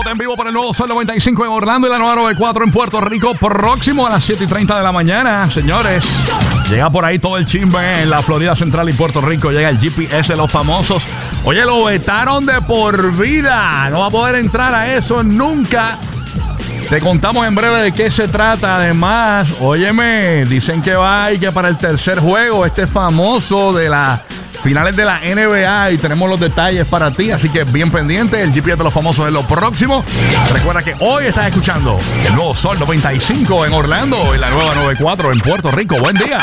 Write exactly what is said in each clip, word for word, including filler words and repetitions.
Despelote en vivo por el nuevo Sol noventa y cinco en Orlando y la nueva noventa y cuatro en Puerto Rico, próximo a las siete y treinta de la mañana, señores. Llega por ahí todo el chimbe en la Florida Central y Puerto Rico. Llega el G P S de los famosos. Oye, lo vetaron de por vida. No va a poder entrar a eso nunca. Te contamos en breve de qué se trata. Además, óyeme, dicen que va y que para el tercer juego, este famoso de las finales de la N B A, y tenemos los detalles para ti, así que bien pendiente. El G P S de los famosos es lo próximo. Recuerda que hoy estás escuchando el nuevo Sol noventa y cinco en Orlando y la nueva noventa y cuatro en Puerto Rico. Buen día.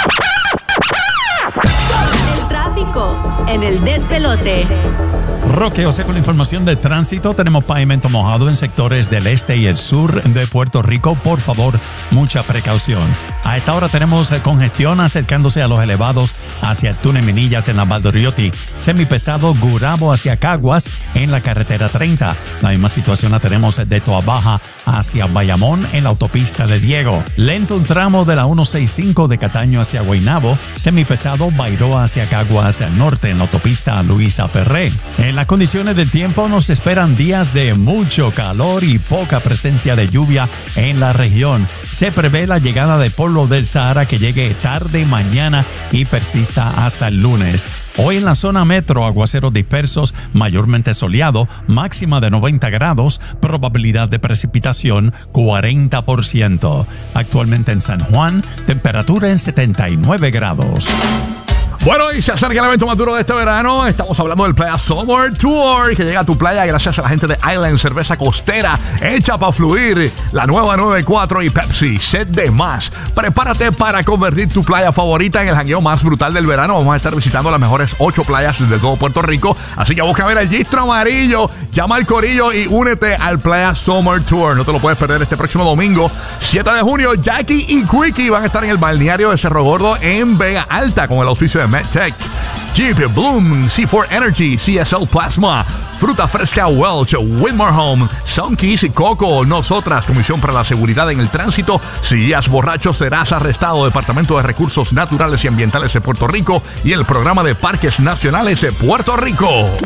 El tráfico en el despelote. Roque, o sea, con la información de tránsito, tenemos pavimento mojado en sectores del este y el sur de Puerto Rico. Por favor, mucha precaución. A esta hora tenemos congestión acercándose a los elevados hacia el túnel Minillas en la Valdoriotti. Semipesado Gurabo hacia Caguas en la carretera treinta. La misma situación la tenemos de Toa Baja hacia Bayamón en la autopista de Diego. Lento un tramo de la ciento sesenta y cinco de Cataño hacia Guaynabo. Semipesado Bairoa hacia Caguas hacia el norte en la autopista Luisa Ferré. En las condiciones del tiempo nos esperan días de mucho calor y poca presencia de lluvia en la región. Se prevé la llegada de polvo del Sahara que llegue tarde mañana y persista hasta el lunes. Hoy en la zona metro, aguaceros dispersos, mayormente soleado, máxima de noventa grados, probabilidad de precipitación cuarenta por ciento. Actualmente en San Juan, temperatura en setenta y nueve grados. Bueno, y se acerca el evento más duro de este verano. Estamos hablando del Playa Summer Tour, que llega a tu playa gracias a la gente de Island Cerveza Costera, hecha para fluir, la nueva noventa y cuatro y Pepsi, sed de más. Prepárate para convertir tu playa favorita en el jangueo más brutal del verano. Vamos a estar visitando las mejores ocho playas de todo Puerto Rico, así que busca ver el gistro amarillo, llama al corillo y únete al Playa Summer Tour. No te lo puedes perder este próximo domingo, siete de junio. Jackie y Quickie van a estar en el balneario de Cerro Gordo en Vega Alta con el auspicio de MedTech, Jeep, Bloom, C cuatro Energy, C S L Plasma, Fruta Fresca Welch, Whitmore Home, Sunkeys y Coco. Nosotras, Comisión para la Seguridad en el Tránsito. Si guías borracho serás arrestado. Departamento de Recursos Naturales y Ambientales de Puerto Rico y el Programa de Parques Nacionales de Puerto Rico.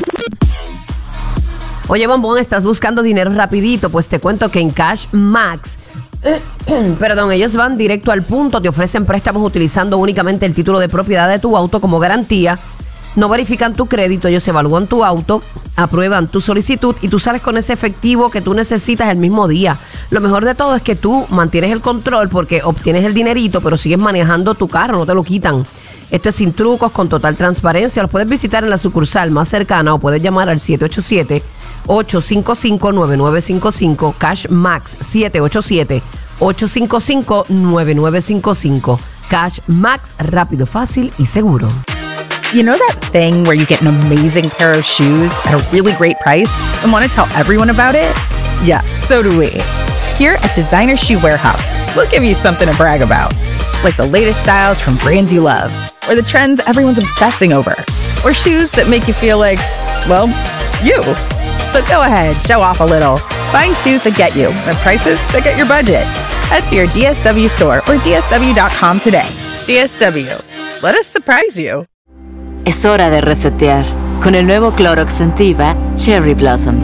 Oye, Bombón, ¿estás buscando dinero rapidito? Pues te cuento que en Cash Max, perdón, ellos van directo al punto, te ofrecen préstamos utilizando únicamente el título de propiedad de tu auto como garantía. No verifican tu crédito, ellos evalúan tu auto, aprueban tu solicitud y tú sales con ese efectivo que tú necesitas el mismo día. Lo mejor de todo es que tú mantienes el control porque obtienes el dinerito, pero sigues manejando tu carro, no te lo quitan. Esto es sin trucos, con total transparencia. Los puedes visitar en la sucursal más cercana o puedes llamar al siete ocho siete, ocho cinco cinco, nueve nueve cinco cinco. Cash Max, siete ocho siete, ocho cinco cinco, nueve nueve cinco cinco. Cash Max, rápido, fácil y seguro. You know that thing where you get an amazing pair of shoes at a really great price and want to tell everyone about it? Yeah, so do we. Here at Designer Shoe Warehouse, we'll give you something to brag about. Like the latest styles from brands you love, or the trends everyone's obsessing over, or shoes that make you feel like, well, you. So go ahead, show off a little. Find shoes that get you at prices that get your budget. Head to your D S W store or D S W dot com today. D S W. Let us surprise you. Es hora de resetear con el nuevo Clorox Scentiva Cherry Blossom.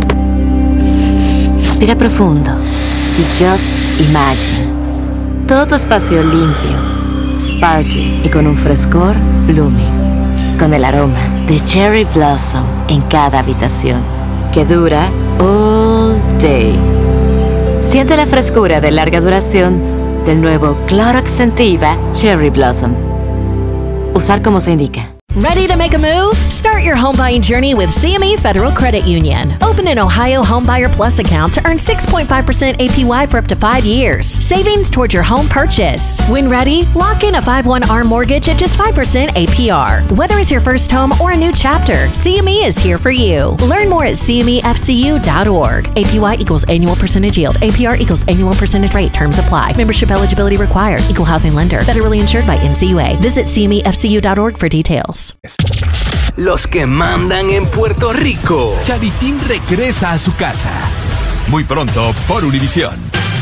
Respira profundo y just imagine. Todo tu espacio limpio, sparkling y con un frescor blooming. Con el aroma de Cherry Blossom en cada habitación, que dura all day. Siente la frescura de larga duración del nuevo Clorox Scentiva Cherry Blossom. Usar como se indica. Ready to make a move? Start your home buying journey with C M E Federal Credit Union. Open an Ohio Homebuyer Plus account to earn six point five percent A P Y for up to five years. Savings towards your home purchase. When ready, lock in a five one A R M mortgage at just five percent A P R. Whether it's your first home or a new chapter, C M E is here for you. Learn more at C M E F C U dot org. A P Y equals annual percentage yield. A P R equals annual percentage rate. Terms apply. Membership eligibility required. Equal housing lender. Federally insured by N C U A. Visit C M E F C U dot org for details. Los que mandan en Puerto Rico. Charitín regresa a su casa. Muy pronto por Univisión.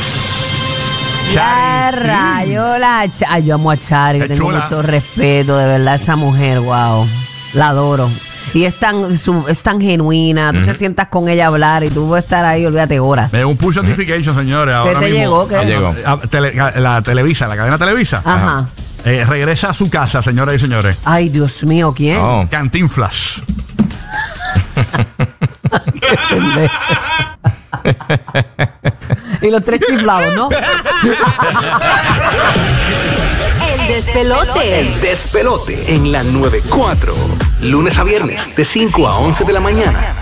Ya rayo la Ch- Ay, yo amo a Chari, Qué tengo chula. mucho respeto, de verdad, esa mujer, wow, la adoro. Y es tan, su- es tan genuina. Tú te sientas con ella a hablar y tú puedes estar ahí, olvídate horas. Me llegó un push notification, señores. Ahora te mismo. llegó? ¿Qué? Ah, llegó? ah, tele- la Televisa, la cadena Televisa. Ajá. Eh, regresa a su casa, señoras y señores. Ay, Dios mío, ¿quién? Oh. Cantinflas. Y los tres chiflados, ¿no? El despelote. El despelote en la noventa y cuatro. Lunes a viernes, de cinco a once de la mañana.